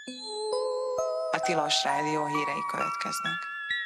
A Tilos Rádió hírei következnek.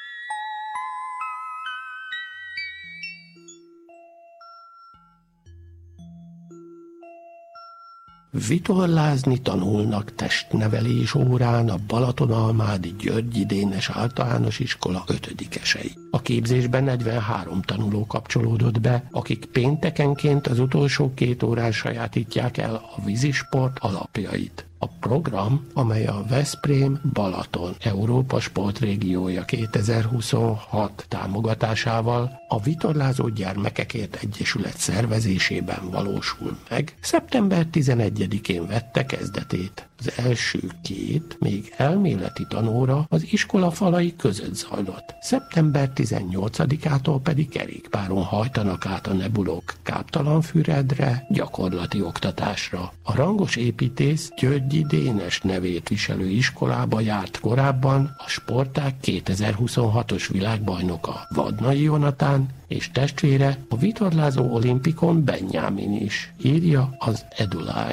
Vitorlázni tanulnak testnevelés órán a Balatonalmádi Györgyi Dénes Általános Iskola 5-esei. A képzésben 43 tanuló kapcsolódott be, akik péntekenként az utolsó 2 órán sajátítják el a vízisport alapjait. A program, amely a Veszprém-Balaton Európa Sportrégiója 2026 támogatásával a Vitorlázó Gyermekekért Egyesület szervezésében valósul meg, szeptember 11-én vette kezdetét. Az első 2, még elméleti tanóra az iskola falai között zajlott. Szeptember 18-ától pedig kerékpáron hajtanak át a nebulók Káptalanfüredre, gyakorlati oktatásra. A rangos építész Györgyi Dénes nevét viselő iskolába járt korábban a sportág 2026-os világbajnoka Vadnai Jonatán és testvére a vitorlázó olimpikon Benjamin is, írja az Edulány.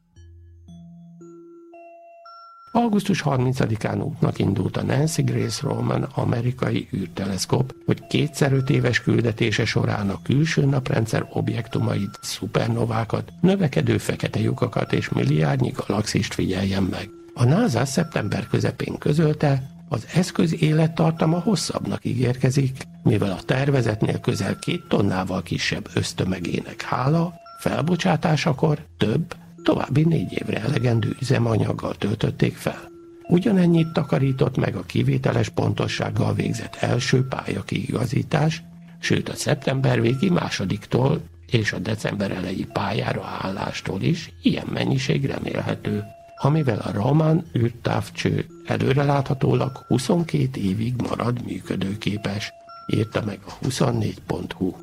Augusztus 30-án útnak indult a Nancy Grace Roman amerikai űrteleszkóp, hogy 2x5 éves küldetése során a külső naprendszer objektumait, szupernovákat, növekedő fekete lyukakat és milliárdnyi galaxist figyeljen meg. A NASA szeptember közepén közölte, az eszköz élettartama hosszabbnak ígérkezik, mivel a tervezetnél közel 2 tonnával kisebb össztömegének hála, felbocsátásakor több, további 4 évre elegendő üzemanyaggal töltötték fel. Ugyanennyit takarított meg a kivételes pontossággal végzett első pályakiigazítás, sőt a szeptember végi másodiktól és a december elejé pályára állástól is ilyen mennyiség remélhető, amivel a Raman űrtávcső előreláthatólag 22 évig marad működőképes, írta meg a 24.hu.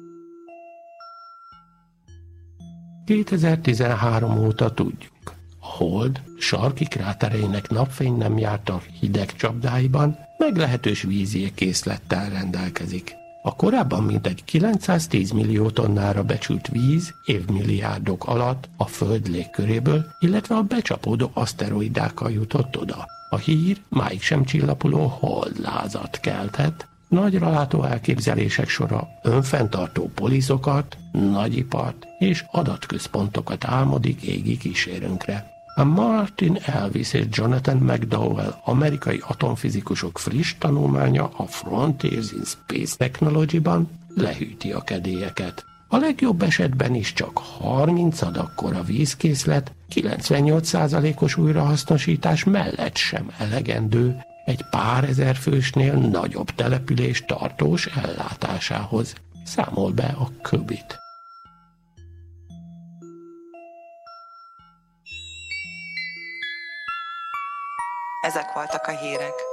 2013 óta tudjuk, a Hold sarki krátereinek napfény nem járta hideg csapdáiban meglehetős vízjégkészlettel rendelkezik. A korábban mintegy 910 millió tonnára becsült víz évmilliárdok alatt a Föld légköréből, illetve a becsapódó aszteroidákkal jutott oda. A hír máig sem csillapuló holdlázat keltett, nagyra látó elképzelések sora önfenntartó polizokat, nagyipart és adatközpontokat álmodik égi kísérőnkre. A Martin Elvis és Jonathan McDowell amerikai atomfizikusok friss tanulmánya a Frontiers in Space Technology-ban lehűti a kedélyeket. A legjobb esetben is csak 30 adakkora vízkészlet 98%-os újrahasznosítás mellett sem elegendő egy pár ezer fősnél nagyobb település tartós ellátásához, számol be a Köbit. Ezek voltak a hírek.